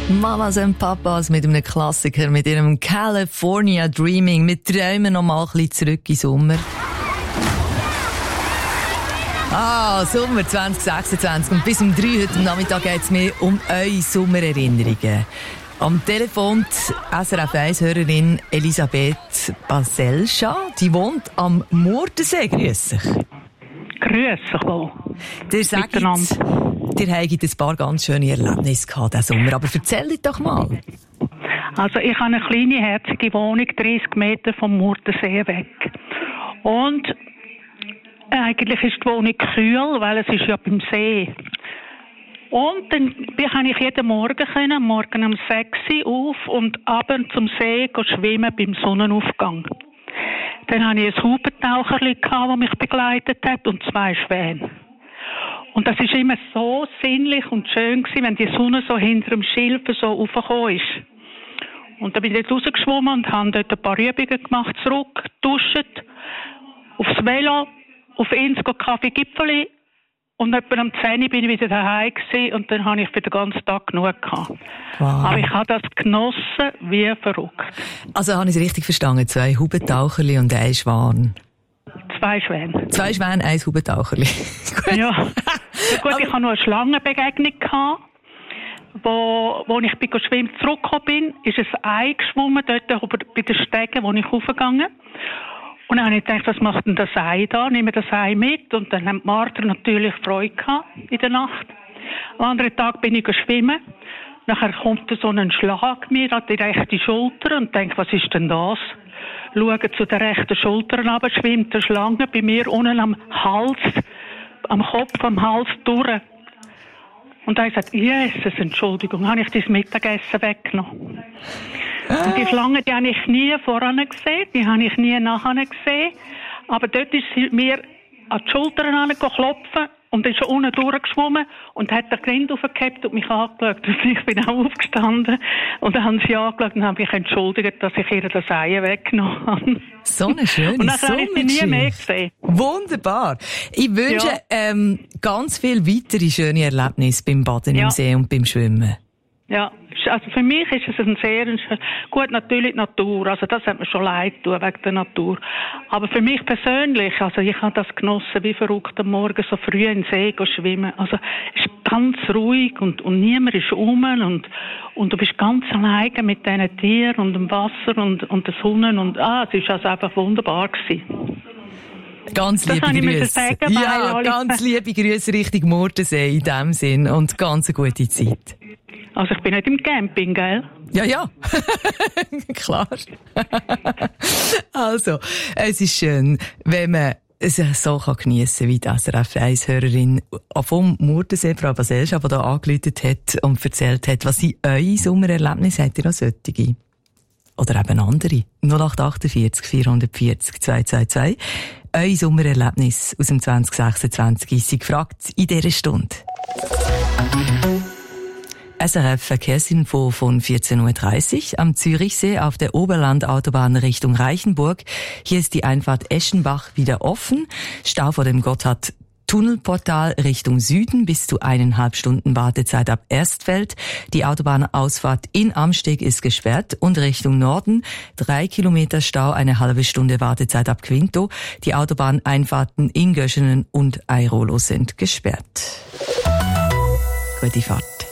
Mamas und Papas mit einem Klassiker, mit ihrem California Dreaming. Wir träumen noch mal ein bisschen zurück in den Sommer. Sommer 2026. Und bis um 3 heute Nachmittag geht es mir um eure Sommererinnerungen. Am Telefon die SRF 1-Hörerin Elisabeth Baselscha. Die wohnt am Murtensee. Grüß dich. Grüß dich wohl. Ihr sagt, ihr habt ein paar ganz schöne Erlebnisse gehabt diesen Sommer. Aber erzähl doch mal. Also ich habe eine kleine, herzige Wohnung, 30 Meter vom Murtensee weg. Und eigentlich ist die Wohnung kühl, weil es ist ja beim See. Und dann kann ich jeden Morgen um 6 Uhr auf und abends zum See schwimmen beim Sonnenaufgang. Dann hatte ich ein Hubentaucherli, das mich begleitet hat, und 2 Schwäne. Und das war immer so sinnlich und schön, wenn die Sonne so hinter dem Schilf so raufgekommen ist. Und dann bin ich dort rausgeschwommen und habe dort ein paar Übungen gemacht, zurück, geduscht, aufs Velo, auf Innsbruck Kaffee Gipfeli, und etwa um 10 Uhr bin ich wieder daheim gewesen, und dann habe ich für den ganzen Tag genug gehabt. Wow. Aber ich habe das genossen wie verrückt. Also habe ich es richtig verstanden? 2 Hubentaucherli und 1 Schwan? 2 Schwäne. 2 Schwäne, 1 Hubentaucherli. Ja. Gut, ich hatte noch eine Schlangenbegegnung gehabt, wo ich bei Schwimmen zurückgekommen bin, ist ein Ei geschwommen, dort bei den Stegen, wo ich raufgegangen. Und dann habe ich gedacht, was macht denn das Ei da? Nehme das Ei mit. Und dann haben die Marter natürlich Freude gehabt in der Nacht. Am anderen Tag bin ich schwimmen. Nachher kommt so ein Schlag mir an die rechte Schulter und denke, was ist denn das? Schaue zu der rechten Schulter runter, schwimmt eine Schlange bei mir unten am Hals, am Kopf, am Hals durch. Und dann sagt, Jesus, Entschuldigung, habe ich das Mittagessen weggenommen. Und die Schlange, die habe ich nie voran gesehen, die habe ich nie nachher gesehen. Aber dort ist sie mir an die Schultern angeklopft und ist schon unten durchgeschwommen und hat den Grind aufgehabt und mich angeschaut. Und ich bin auch aufgestanden und dann haben sie angeschaut und haben mich entschuldigt, dass ich ihr das Ei weggenommen habe. So eine schöne Und dann habe ich sie nie mehr gesehen. Wunderbar. Ich wünsche ganz viele weitere schöne Erlebnisse beim Baden im See und beim Schwimmen. Ja, also für mich ist es ein sehr gut, natürlich die Natur, also das hat mir schon leid getan wegen der Natur. Aber für mich persönlich, also ich habe das genossen, wie verrückt am Morgen so früh in den See schwimmen. Also es ist ganz ruhig und niemand ist und du bist ganz alleine mit diesen Tieren und dem Wasser und der Sonne und es ist also einfach wunderbar gewesen. Ganz liebe Grüße. Ja, ganz liebe Grüße Richtung Murtensee in dem Sinn und ganz eine gute Zeit. Also ich bin nicht im Camping, gell? Ja. Klar. Also, es ist schön, wenn man es so geniessen kann, wie die SRF 1-Hörerin vom Murtensee, Frau Baselscha, die da angerufen hat und erzählt hat, was sind eure Sommererlebnisse? Habt ihr noch solche? Oder eben andere? 0848 440 222. Eure Sommererlebnisse aus dem 2026 sind gefragt in dieser Stunde. SRF Verkehrsinfo von 14.30 Uhr am Zürichsee auf der Oberlandautobahn Richtung Reichenburg. Hier ist die Einfahrt Eschenbach wieder offen. Stau vor dem Gotthard-Tunnelportal Richtung Süden bis zu 1,5 Stunden Wartezeit ab Erstfeld. Die Autobahnausfahrt in Amsteg ist gesperrt und Richtung Norden 3 Kilometer Stau, eine halbe Stunde Wartezeit ab Quinto. Die Autobahneinfahrten in Göschenen und Airolo sind gesperrt. Gute Fahrt.